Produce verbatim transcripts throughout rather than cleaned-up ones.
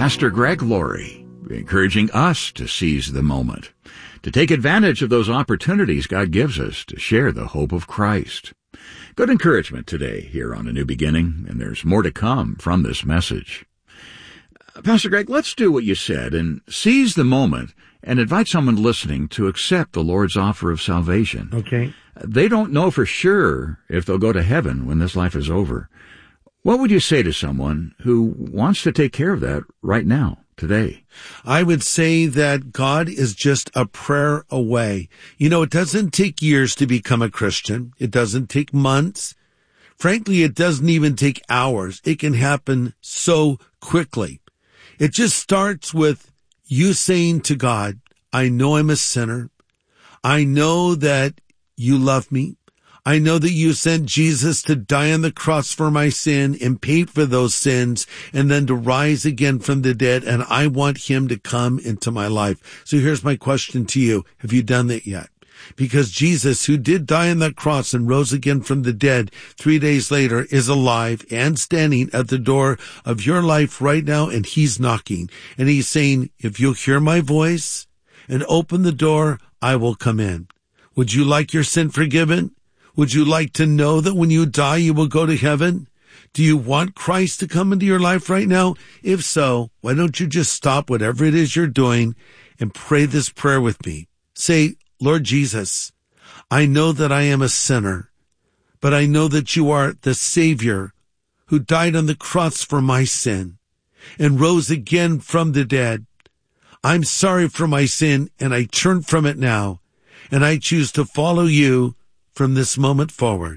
Pastor Greg Laurie, encouraging us to seize the moment, to take advantage of those opportunities God gives us to share the hope of Christ. Good encouragement today here on A New Beginning, and there's more to come from this message. Pastor Greg, let's do what you said and seize the moment and invite someone listening to accept the Lord's offer of salvation. Okay. They don't know for sure if they'll go to heaven when this life is over. What would you say to someone who wants to take care of that right now, today? I would say that God is just a prayer away. You know, it doesn't take years to become a Christian. It doesn't take months. Frankly, it doesn't even take hours. It can happen so quickly. It just starts with you saying to God, I know I'm a sinner. I know that you love me. I know that you sent Jesus to die on the cross for my sin and pay for those sins and then to rise again from the dead. And I want him to come into my life. So here's my question to you. Have you done that yet? Because Jesus, who did die on that cross and rose again from the dead three days later, is alive and standing at the door of your life right now, and he's knocking. And he's saying, if you'll hear my voice and open the door, I will come in. Would you like your sin forgiven? Would you like to know that when you die, you will go to heaven? Do you want Christ to come into your life right now? If so, why don't you just stop whatever it is you're doing and pray this prayer with me? Say, Lord Jesus, I know that I am a sinner, but I know that you are the Savior who died on the cross for my sin and rose again from the dead. I'm sorry for my sin, and I turn from it now, and I choose to follow you from this moment forward.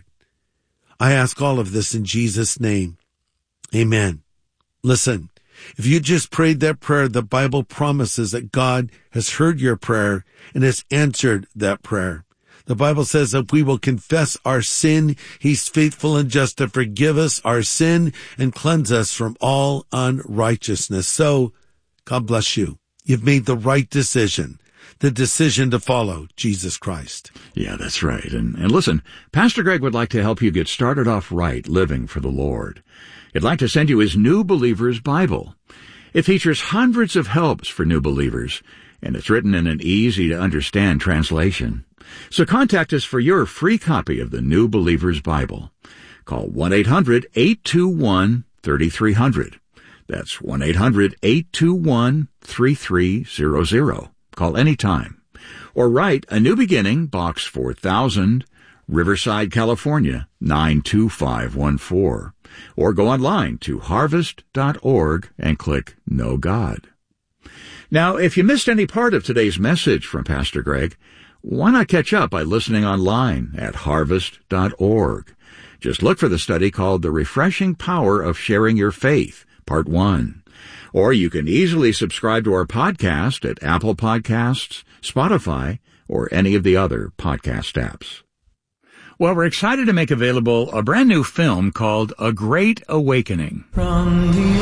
I ask all of this in Jesus' name. Amen. Listen, if you just prayed that prayer, the Bible promises that God has heard your prayer and has answered that prayer. The Bible says that we will confess our sin, he's faithful and just to forgive us our sin and cleanse us from all unrighteousness. So, God bless you. You've made the right decision. The decision to follow Jesus Christ. Yeah, that's right. And, and listen, Pastor Greg would like to help you get started off right living for the Lord. He'd like to send you his New Believers Bible. It features hundreds of helps for new believers, and it's written in an easy-to-understand translation. So contact us for your free copy of the New Believers Bible. Call one eight hundred eight two one three three zero zero. That's one eight hundred eight two one three three zero zero. Call anytime. Or write A New Beginning, Box four thousand, Riverside, California, nine two five one four. Or go online to harvest dot org and click Know God. Now, if you missed any part of today's message from Pastor Greg, why not catch up by listening online at harvest dot org? Just look for the study called The Refreshing Power of Sharing Your Faith, Part one. Or you can easily subscribe to our podcast at Apple Podcasts, Spotify, or any of the other podcast apps. Well, we're excited to make available a brand new film called A Great Awakening. From the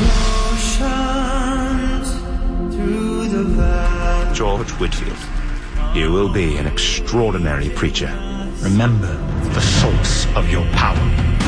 oceans through the valley. George Whitfield, you will be an extraordinary preacher. Remember the source of your power.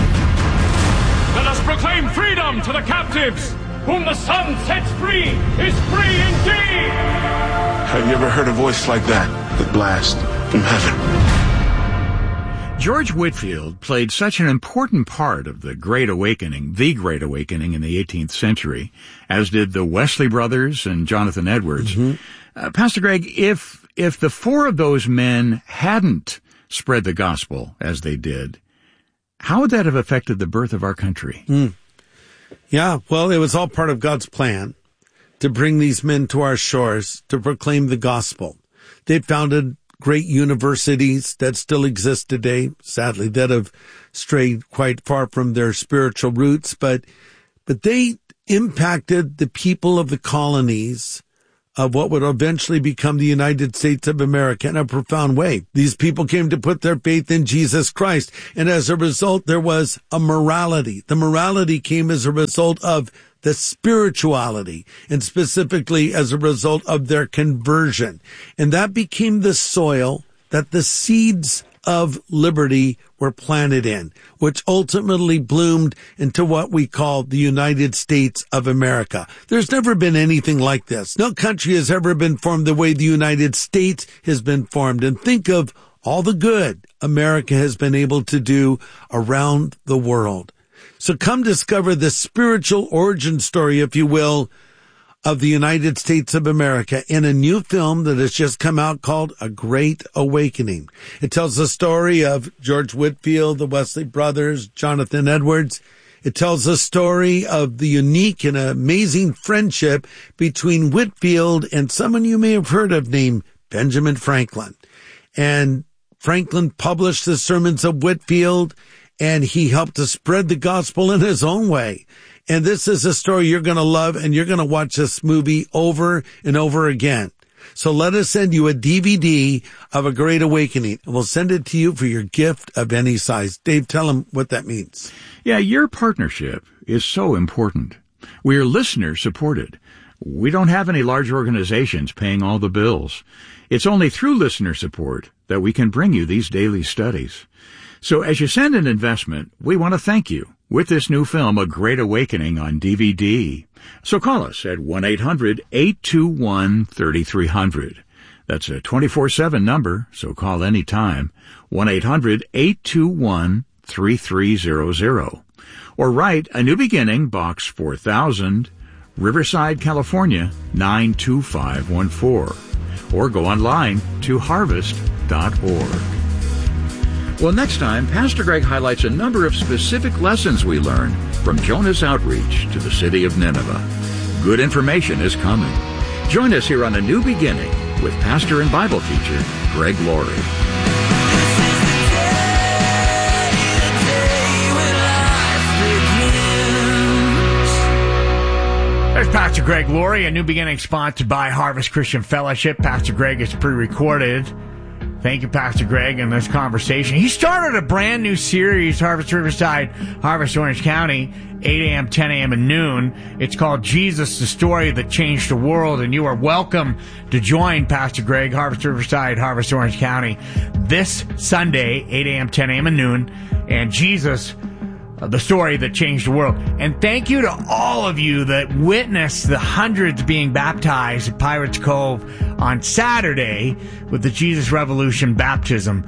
Let us proclaim freedom to the captives! Whom the Son sets free is free indeed! Have you ever heard a voice like that? The blast from heaven. George Whitfield played such an important part of the Great Awakening, the Great Awakening in the eighteenth century, as did the Wesley brothers and Jonathan Edwards. Mm-hmm. Uh, Pastor Greg, if if the four of those men hadn't spread the gospel as they did, how would that have affected the birth of our country? Mm. Yeah, well, it was all part of God's plan to bring these men to our shores to proclaim the gospel. They founded great universities that still exist today, sadly, that have strayed quite far from their spiritual roots, but but they impacted the people of the colonies of what would eventually become the United States of America in a profound way. These people came to put their faith in Jesus Christ, and as a result, there was a morality. The morality came as a result of the spirituality, and specifically as a result of their conversion. And that became the soil that the seeds of liberty were planted in, which ultimately bloomed into what we call the United States of America. There's never been anything like this. No country has ever been formed the way the United States has been formed. And think of all the good America has been able to do around the world. So come discover the spiritual origin story, if you will, of the United States of America in a new film that has just come out called A Great Awakening. It tells the story of George Whitefield, the Wesley brothers, Jonathan Edwards. It tells the story of the unique and amazing friendship between Whitefield and someone you may have heard of named Benjamin Franklin. And Franklin published the sermons of Whitefield, and he helped to spread the gospel in his own way. And this is a story you're going to love, and you're going to watch this movie over and over again. So let us send you a D V D of A Great Awakening, and we'll send it to you for your gift of any size. Dave, tell them what that means. Yeah, your partnership is so important. We are listener-supported. We don't have any large organizations paying all the bills. It's only through listener support that we can bring you these daily studies. So as you send an investment, we want to thank you with this new film, A Great Awakening, on D V D. So call us at one eight hundred eight two one three three zero zero. That's a twenty-four seven number, so call any time. one eight hundred eight two one three three zero zero. Or write A New Beginning, Box four thousand, Riverside, California, nine two five one four. Or go online to harvest dot org. Well, next time, Pastor Greg highlights a number of specific lessons we learned from Jonah's outreach to the city of Nineveh. Good information is coming. Join us here on A New Beginning with pastor and Bible teacher Greg Laurie. There's Pastor Greg Laurie, A New Beginning sponsored by Harvest Christian Fellowship. Pastor Greg is pre-recorded. Thank you, Pastor Greg, in this conversation. He started a brand new series, Harvest Riverside, Harvest Orange County, eight a.m., ten a.m., and noon. It's called Jesus, the Story That Changed the World, and you are welcome to join Pastor Greg, Harvest Riverside, Harvest Orange County, this Sunday, eight a.m., ten a.m., and noon, and Jesus, uh, the Story That Changed the World. And thank you to all of you that witnessed the hundreds being baptized at Pirates Cove on Saturday with the Jesus Revolution baptism.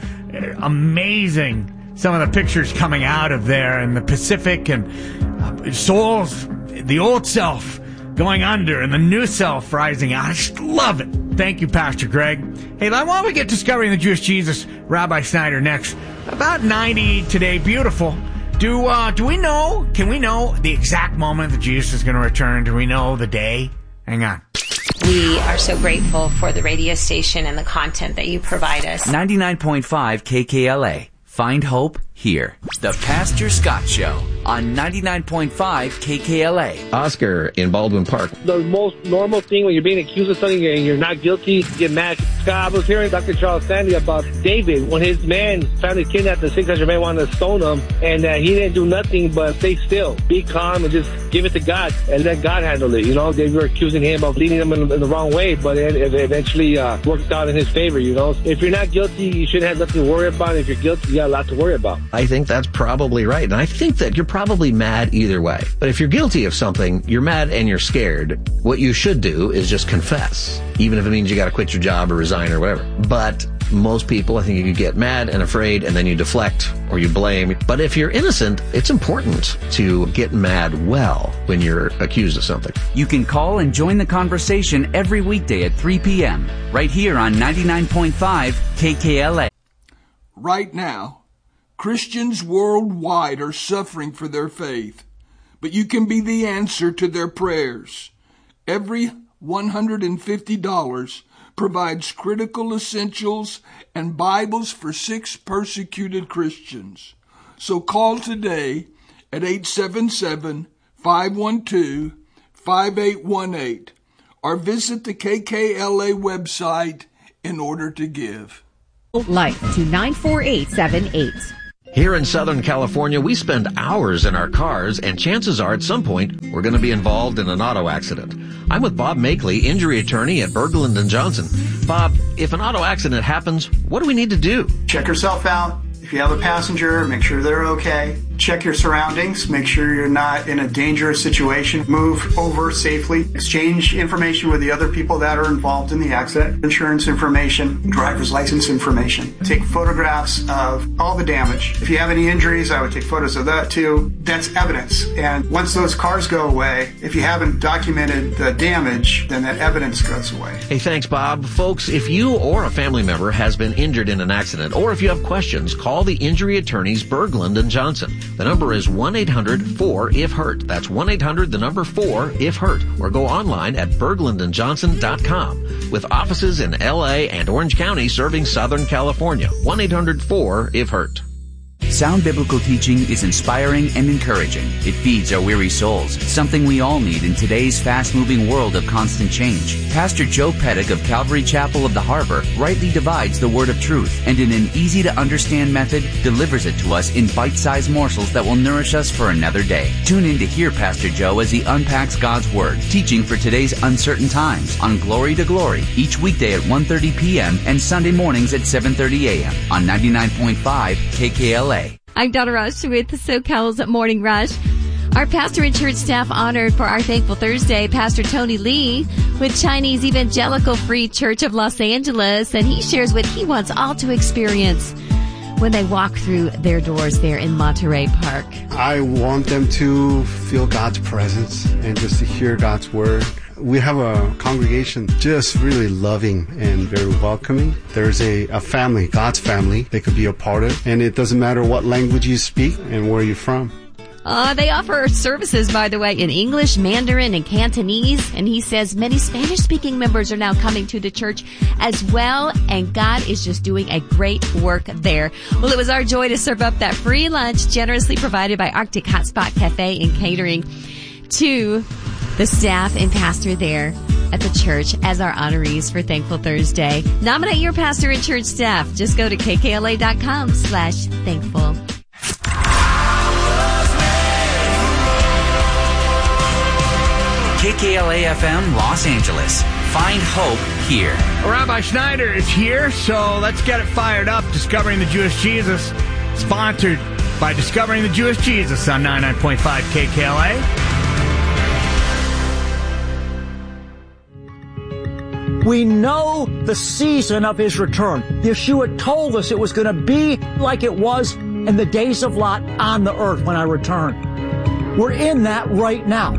Amazing. Some of the pictures coming out of there in the Pacific, and uh, souls, the old self going under and the new self rising out. I just love it. Thank you, Pastor Greg. Hey, why don't we get Discovering the Jewish Jesus, Rabbi Snyder, next. About ninety today. Beautiful. Do uh, do we know, can we know the exact moment that Jesus is going to return? Do we know the day? Hang on. We are so grateful for the radio station and the content that you provide us. ninety-nine point five K K L A. Find hope here. The Pastor Scott Show on ninety-nine point five K K L A. Oscar in Baldwin Park. The most normal thing when you're being accused of something and you're not guilty, you get mad. Scott, I was hearing Doctor Charles Stanley about David when his man family kidnapped the six hundred men, wanted to stone him, and uh, he didn't do nothing but stay still, be calm, and just give it to God and let God handle it. You know, they were accusing him of leading them in, in the wrong way, but it, it eventually uh, worked out in his favor. You know, if you're not guilty, you shouldn't have nothing to worry about. If you're guilty, you got a lot to worry about. I think that's probably right. And I think that you're probably mad either way. But if you're guilty of something, you're mad and you're scared. What you should do is just confess, even if it means you got to quit your job or resign or whatever. But most people, I think you get mad and afraid and then you deflect or you blame. But if you're innocent, it's important to get mad well when you're accused of something. You can call and join the conversation every weekday at three p.m. right here on ninety-nine point five K K L A. Right now, Christians worldwide are suffering for their faith, but you can be the answer to their prayers. Every one hundred fifty dollars provides critical essentials and Bibles for six persecuted Christians. So call today at eight seven seven, five one two, five eight one eight or visit the K K L A website in order to give. Life to nine four eight seven eight. Here in Southern California, we spend hours in our cars, and chances are at some point we're going to be involved in an auto accident. I'm with Bob Makeley, injury attorney at Berglund and Johnson. Bob, if an auto accident happens, what do we need to do? Check yourself out. If you have a passenger, make sure they're okay. Check your surroundings. Make sure you're not in a dangerous situation. Move over safely. Exchange information with the other people that are involved in the accident. Insurance information, driver's license information. Take photographs of all the damage. If you have any injuries, I would take photos of that too. That's evidence. And once those cars go away, if you haven't documented the damage, then that evidence goes away. Hey, thanks, Bob. Folks, if you or a family member has been injured in an accident, or if you have questions, call the injury attorneys Berglund and Johnson. The number is one eight hundred four if hurt. That's one eight hundred, the number four if hurt. Or go online at berglund and johnson dot com. With offices in L A and Orange County serving Southern California. one eight hundred four if hurt. Sound biblical teaching is inspiring and encouraging. It feeds our weary souls, something we all need in today's fast-moving world of constant change. Pastor Joe Pettick of Calvary Chapel of the Harbor rightly divides the word of truth and in an easy-to-understand method delivers it to us in bite-sized morsels that will nourish us for another day. Tune in to hear Pastor Joe as he unpacks God's Word, teaching for today's uncertain times on Glory to Glory, each weekday at one thirty p.m. and Sunday mornings at seven thirty a.m. on ninety-nine point five K K L A. I'm Donna Rush with SoCal's Morning Rush. Our pastor and church staff honored for our Thankful Thursday, Pastor Tony Lee with Chinese Evangelical Free Church of Los Angeles, and he shares what he wants all to experience when they walk through their doors there in Monterey Park. I want them to feel God's presence and just to hear God's word. We have a congregation just really loving and very welcoming. There's a, a family, God's family, they could be a part of. And it doesn't matter what language you speak and where you're from. Uh, they offer services, by the way, in English, Mandarin, and Cantonese. And he says many Spanish-speaking members are now coming to the church as well. And God is just doing a great work there. Well, it was our joy to serve up that free lunch generously provided by Arctic Hotspot Cafe and Catering to the staff and pastor there at the church as our honorees for Thankful Thursday. Nominate your pastor and church staff. Just go to K K L A dot com slash thankful. K K L A F M Los Angeles. Find hope here. Rabbi Schneider is here, so let's get it fired up. Discovering the Jewish Jesus, sponsored by Discovering the Jewish Jesus on ninety-nine point five K K L A. We know the season of his return. Yeshua told us it was going to be like it was in the days of Lot on the earth when I return. We're in that right now.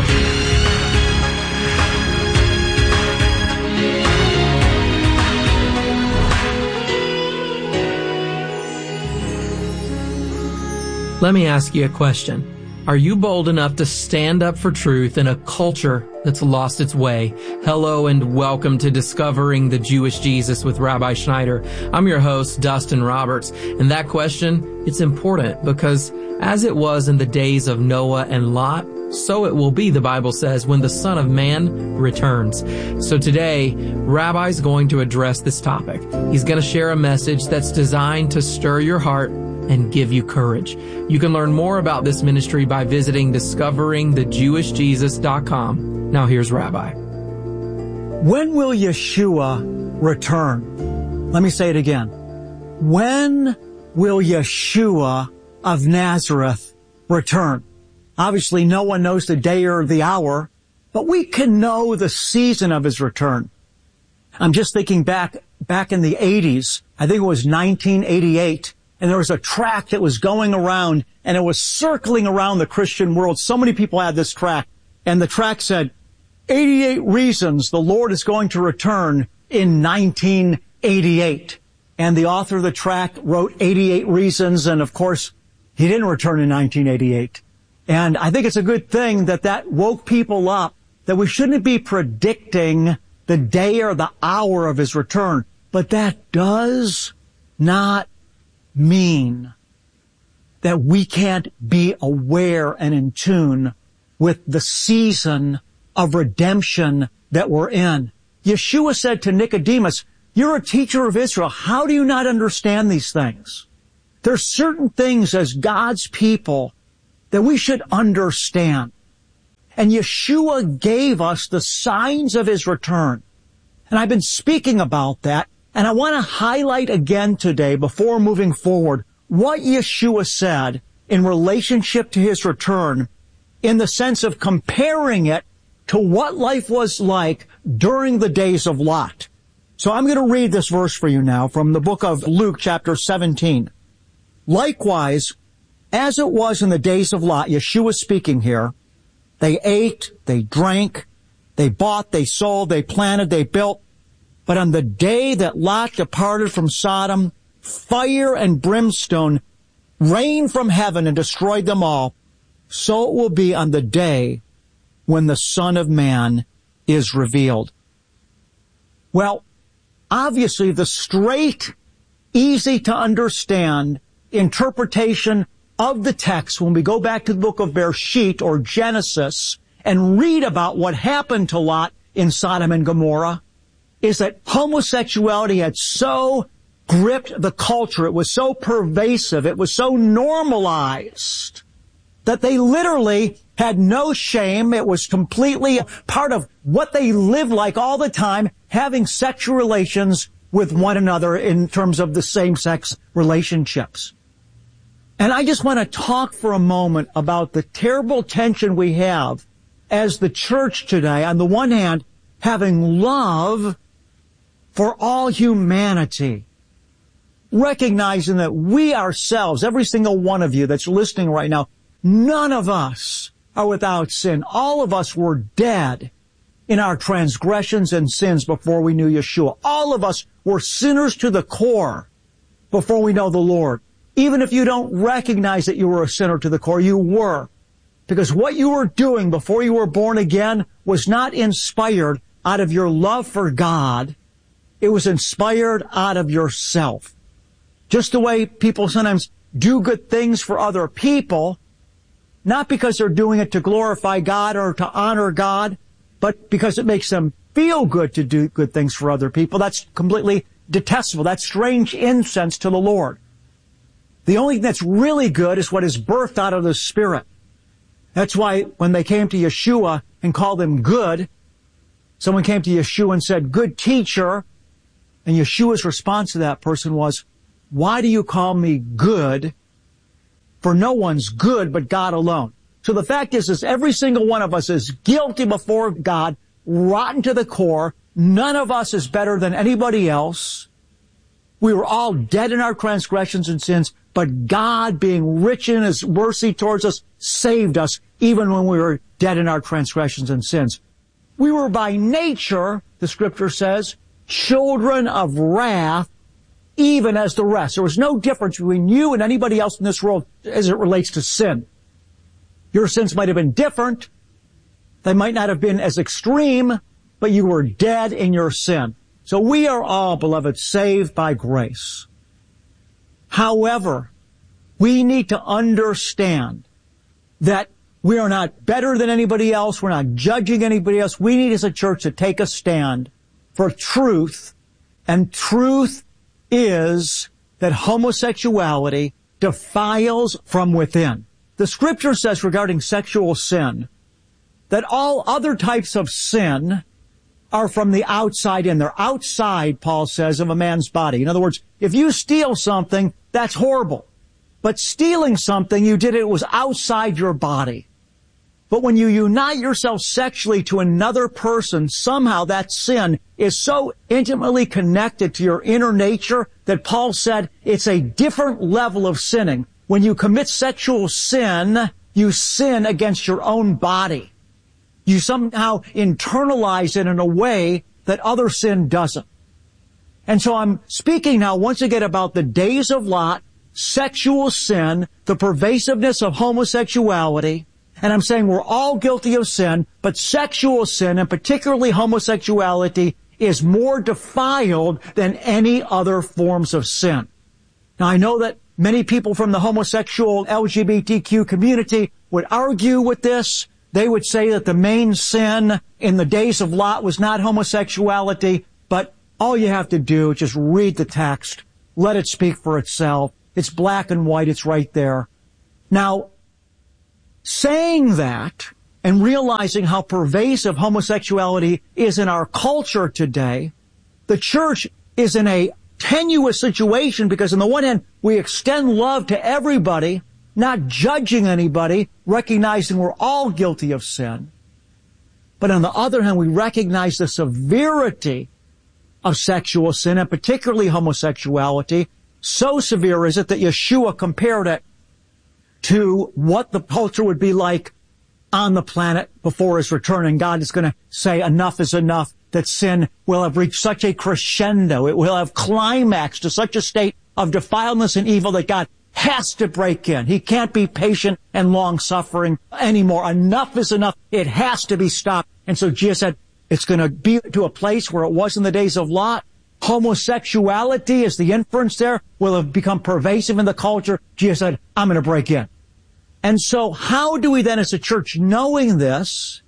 Let me ask you a question. Are you bold enough to stand up for truth in a culture that's lost its way? Hello and welcome to Discovering the Jewish Jesus with Rabbi Schneider. I'm your host, Dustin Roberts, and that question, it's important because as it was in the days of Noah and Lot, so it will be, the Bible says, when the Son of Man returns. So today, Rabbi's going to address this topic. He's going to share a message that's designed to stir your heart and give you courage. You can learn more about this ministry by visiting discovering the jewish jesus dot com. Now here's Rabbi. When will Yeshua return? Let me say it again. When will Yeshua of Nazareth return? Obviously, no one knows the day or the hour, but we can know the season of his return. I'm just thinking back, back in the eighties, I think it was nineteen eighty-eight, and there was a track that was going around, and it was circling around the Christian world. So many people had this track, and the track said, eighty-eight reasons the Lord is going to return in nineteen eighty-eight. And the author of the track wrote eighty-eight reasons, and of course, he didn't return in nineteen eighty-eight. And I think it's a good thing that that woke people up, that we shouldn't be predicting the day or the hour of his return. But that does not mean that we can't be aware and in tune with the season of redemption that we're in. Yeshua said to Nicodemus, you're a teacher of Israel. How do you not understand these things? There's certain things as God's people that we should understand. And Yeshua gave us the signs of his return. And I've been speaking about that. And I want to highlight again today, before moving forward, what Yeshua said in relationship to his return, in the sense of comparing it to what life was like during the days of Lot. So I'm going to read this verse for you now from the book of Luke, chapter seventeen. Likewise, as it was in the days of Lot, Yeshua speaking here, they ate, they drank, they bought, they sold, they planted, they built. But on the day that Lot departed from Sodom, fire and brimstone rained from heaven and destroyed them all. So it will be on the day when the Son of Man is revealed. Well, obviously the straight, easy to understand interpretation of the text, when we go back to the book of Bereshit or Genesis and read about what happened to Lot in Sodom and Gomorrah, is that homosexuality had so gripped the culture, it was so pervasive, it was so normalized, that they literally had no shame. It was completely part of what they lived like all the time, having sexual relations with one another in terms of the same-sex relationships. And I just want to talk for a moment about the terrible tension we have as the church today. On the one hand, having love for all humanity, recognizing that we ourselves, every single one of you that's listening right now, none of us are without sin. All of us were dead in our transgressions and sins before we knew Yeshua. All of us were sinners to the core before we know the Lord. Even if you don't recognize that you were a sinner to the core, you were. Because what you were doing before you were born again was not inspired out of your love for God. It was inspired out of yourself. Just the way people sometimes do good things for other people, not because they're doing it to glorify God or to honor God, but because it makes them feel good to do good things for other people. That's completely detestable. That's strange incense to the Lord. The only thing that's really good is what is birthed out of the Spirit. That's why when they came to Yeshua and called him good, someone came to Yeshua and said, "Good teacher," and Yeshua's response to that person was, "Why do you call me good? For no one's good but God alone." So the fact is, is every single one of us is guilty before God, rotten to the core. None of us is better than anybody else. We were all dead in our transgressions and sins, but God, being rich in his mercy towards us, saved us even when we were dead in our transgressions and sins. We were by nature, the scripture says, children of wrath, even as the rest. There was no difference between you and anybody else in this world as it relates to sin. Your sins might have been different. They might not have been as extreme, but you were dead in your sin. So we are all, beloved, saved by grace. However, we need to understand that we are not better than anybody else. We're not judging anybody else. We need as a church to take a stand for truth, and truth is that homosexuality defiles from within. The scripture says regarding sexual sin that all other types of sin are from the outside in. They're outside, Paul says, of a man's body. In other words, if you steal something, that's horrible. But stealing something, you did it, it was outside your body. But when you unite yourself sexually to another person, somehow that sin is so intimately connected to your inner nature that Paul said it's a different level of sinning. When you commit sexual sin, you sin against your own body. You somehow internalize it in a way that other sin doesn't. And so I'm speaking now once again about the days of Lot, sexual sin, the pervasiveness of homosexuality. And I'm saying we're all guilty of sin, but sexual sin, and particularly homosexuality, is more defiled than any other forms of sin. Now, I know that many people from the homosexual L G B T Q community would argue with this. They would say that the main sin in the days of Lot was not homosexuality, but all you have to do is just read the text, let it speak for itself. It's black and white. It's right there. Now, saying that and realizing how pervasive homosexuality is in our culture today, the church is in a tenuous situation because on the one hand, we extend love to everybody, not judging anybody, recognizing we're all guilty of sin. But on the other hand, we recognize the severity of sexual sin, and particularly homosexuality. So severe is it that Yeshua compared it to what the culture would be like on the planet before his return. And God is going to say enough is enough, that sin will have reached such a crescendo. It will have climaxed to such a state of defilement and evil that God has to break in. He can't be patient and long-suffering anymore. Enough is enough. It has to be stopped. And so Jesus said, it's going to be to a place where it was in the days of Lot. Homosexuality, is the inference there, will have become pervasive in the culture. Jesus said, I'm going to break in. And so how do we then as a church, knowing this,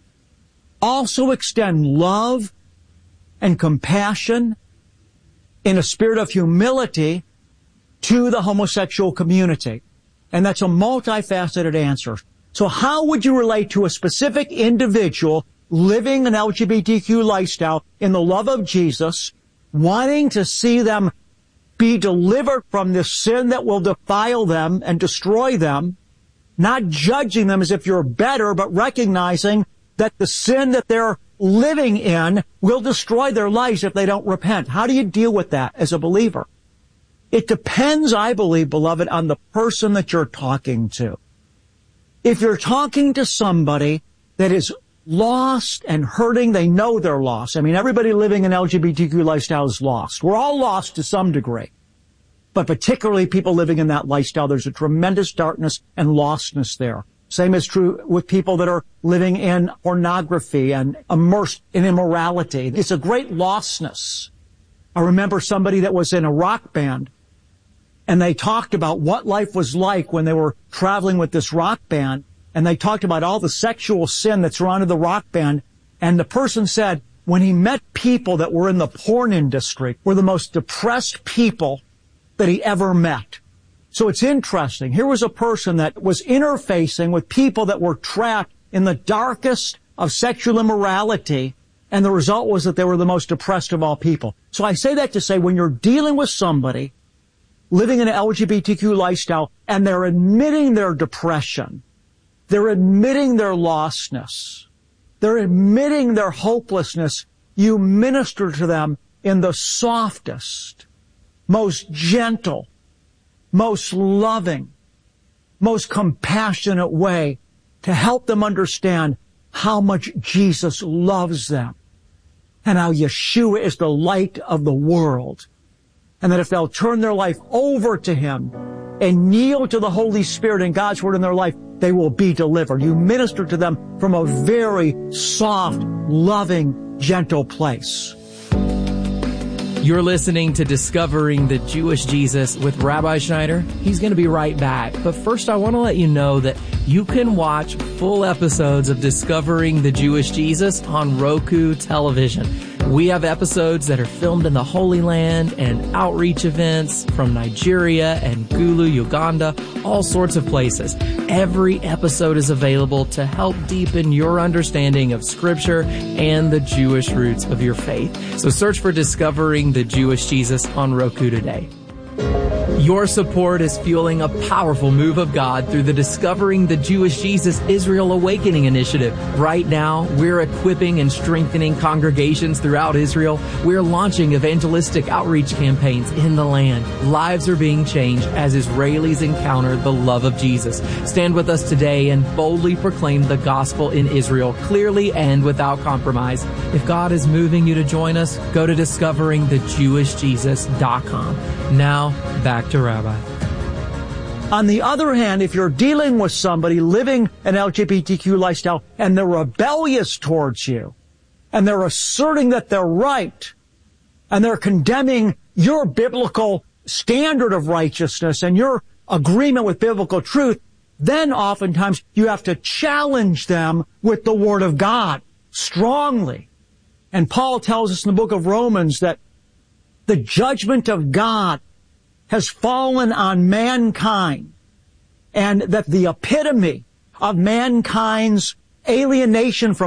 also extend love and compassion in a spirit of humility to the homosexual community? And that's a multifaceted answer. So how would you relate to a specific individual living an L G B T Q lifestyle in the love of Jesus, wanting to see them be delivered from this sin that will defile them and destroy them, not judging them as if you're better, but recognizing that the sin that they're living in will destroy their lives if they don't repent? How do you deal with that as a believer? It depends, I believe, beloved, on the person that you're talking to. If you're talking to somebody that is lost and hurting, they know they're lost. I mean, everybody living an L G B T Q lifestyle is lost. We're all lost to some degree. But particularly people living in that lifestyle, there's a tremendous darkness and lostness there. Same is true with people that are living in pornography and immersed in immorality. It's a great lostness. I remember somebody that was in a rock band, and they talked about what life was like when they were traveling with this rock band, and they talked about all the sexual sin that surrounded the rock band, and the person said when he met people that were in the porn industry were the most depressed people that he ever met. So it's interesting. Here was a person that was interfacing with people that were trapped in the darkest of sexual immorality, and the result was that they were the most depressed of all people. So I say that to say when you're dealing with somebody living an L G B T Q lifestyle and they're admitting their depression, they're admitting their lostness, they're admitting their hopelessness, you minister to them in the softest, most gentle, most loving, most compassionate way to help them understand how much Jesus loves them and how Yeshua is the light of the world. And that if they'll turn their life over to Him and kneel to the Holy Spirit and God's Word in their life, they will be delivered. You minister to them from a very soft, loving, gentle place. You're listening to Discovering the Jewish Jesus with Rabbi Schneider. He's going to be right back. But first, I want to let you know that you can watch full episodes of Discovering the Jewish Jesus on Roku television. We have episodes that are filmed in the Holy Land and outreach events from Nigeria and Gulu, Uganda, all sorts of places. Every episode is available to help deepen your understanding of Scripture and the Jewish roots of your faith. So search for Discovering the Jewish Jesus on Roku today. Your support is fueling a powerful move of God through the Discovering the Jewish Jesus Israel Awakening Initiative. Right now, we're equipping and strengthening congregations throughout Israel. We're launching evangelistic outreach campaigns in the land. Lives are being changed as Israelis encounter the love of Jesus. Stand with us today and boldly proclaim the gospel in Israel clearly and without compromise. If God is moving you to join us, go to discovering the jewish jesus dot com. Now, back to Rabbi. On the other hand, if you're dealing with somebody living an L G B T Q lifestyle and they're rebellious towards you, and they're asserting that they're right, and they're condemning your biblical standard of righteousness and your agreement with biblical truth, then oftentimes you have to challenge them with the Word of God strongly. And Paul tells us in the book of Romans that the judgment of God has fallen on mankind, and that the epitome of mankind's alienation from